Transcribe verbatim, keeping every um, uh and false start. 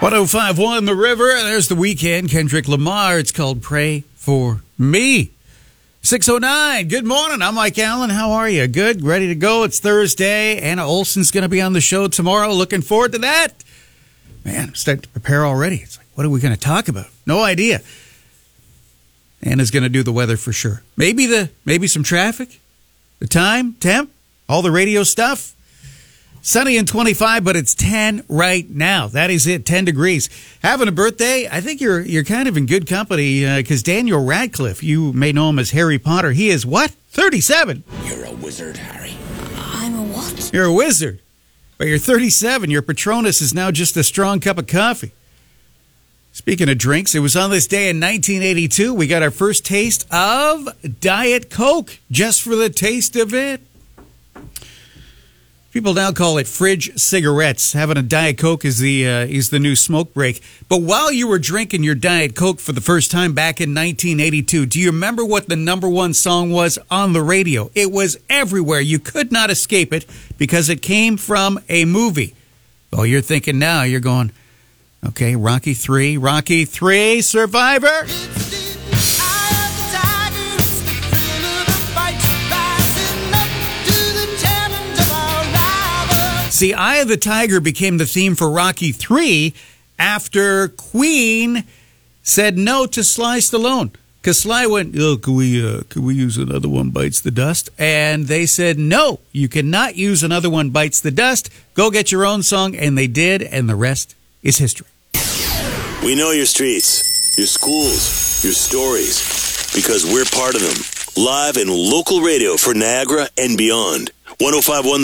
one oh five point one The River. There's The Weeknd, Kendrick Lamar. It's called Pray For Me. six oh nine. Good morning. I'm Mike Allen. How are you? Good? Ready to go? It's Thursday. Anna Olson's going to be on the show tomorrow. Looking forward to that. Man, I'm starting to prepare already. It's like, what are we going to talk about? No idea. Anna's going to do the weather for sure. Maybe the maybe some traffic, the time, temp, all the radio stuff. Sunny and twenty-five, but it's ten right now. That is it, ten degrees. Having a birthday, I think you're you're kind of in good company because uh, Daniel Radcliffe, you may know him as Harry Potter. He is what? thirty-seven. You're a wizard, Harry. I'm a what? You're a wizard. But you're thirty-seven. Your Patronus is now just a strong cup of coffee. Speaking of drinks, it was on this day in nineteen eighty-two we got our first taste of Diet Coke, just for the taste of it. People now call it fridge cigarettes. Having a Diet Coke is the uh, is the new smoke break. But while you were drinking your Diet Coke for the first time back in nineteen eighty-two, do you remember what the number one song was on the radio? It was everywhere. You could not escape it because it came from a movie. Oh, you're thinking now, you're going, okay, Rocky three, Rocky three, Survivor. See, Eye of the Tiger became the theme for Rocky three after Queen said no to Sly Stallone. Because Sly went, oh, can we, uh, can we use Another One Bites the Dust? And they said, no, you cannot use Another One Bites the Dust. Go get your own song. And they did, and the rest is history. We know your streets, your schools, your stories, because we're part of them. Live and local radio for Niagara and beyond. one oh five point one The